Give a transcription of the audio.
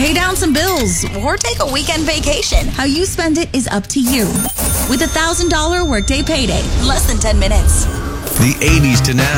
pay down some bills, or take a weekend vacation. How you spend it is up to you. With $1,000 Workday Payday, less than 10 minutes. The 80s to now.